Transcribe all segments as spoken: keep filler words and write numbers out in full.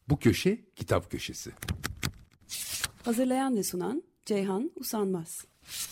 Bu köşe kitap köşesi. Hazırlayan ve sunan Ceyhan Usanmaz.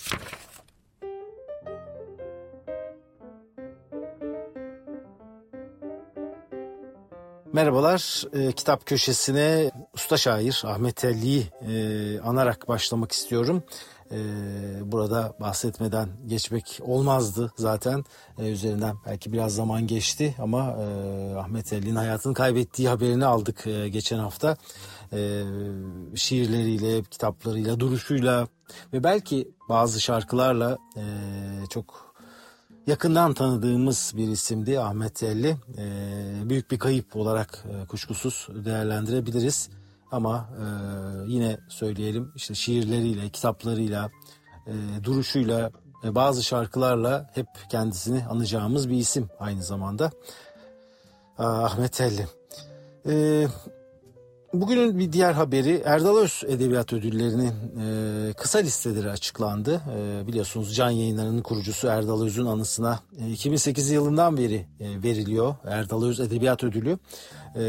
Merhabalar, e, kitap köşesine usta şair Ahmet Telli'yi e, anarak başlamak istiyorum. E, burada bahsetmeden geçmek olmazdı zaten. E, üzerinden belki biraz zaman geçti ama e, Ahmet Telli'nin hayatını kaybettiği haberini aldık e, geçen hafta. E, şiirleriyle, kitaplarıyla, duruşuyla ve belki bazı şarkılarla e, çok yakından tanıdığımız bir isimdi Ahmet Telli. Ee, büyük bir kayıp olarak e, kuşkusuz değerlendirebiliriz. Ama e, yine söyleyelim, işte şiirleriyle, kitaplarıyla, e, duruşuyla ve bazı şarkılarla hep kendisini anacağımız bir isim aynı zamanda. Aa, Ahmet Telli. Evet. Bugünün bir diğer haberi, Erdal Öz Edebiyat Ödülleri'nin e, kısa listeleri açıklandı. E, biliyorsunuz Can Yayınları'nın kurucusu Erdal Öz'ün anısına e, iki bin sekiz yılından beri e, veriliyor Erdal Öz Edebiyat Ödülü. E,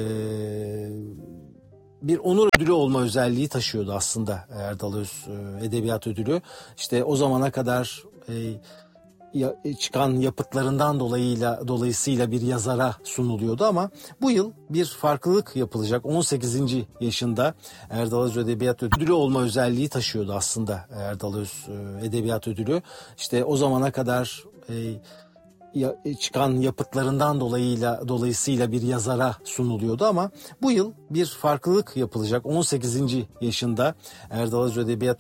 bir onur ödülü olma özelliği taşıyordu aslında Erdal Öz e, Edebiyat Ödülü. İşte o zamana kadar E, çıkan yapıtlarından dolayıyla dolayısıyla bir yazara sunuluyordu ama bu yıl bir farklılık yapılacak. on sekizinci yaşında Erdal Öz Edebiyat Ödülü olma özelliği taşıyordu aslında Erdal Öz Edebiyat Ödülü. İşte o zamana kadar e, çıkan yapıtlarından dolayıyla dolayısıyla bir yazara sunuluyordu ama bu yıl bir farklılık yapılacak. on sekizinci yaşında Erdal Öz Edebiyat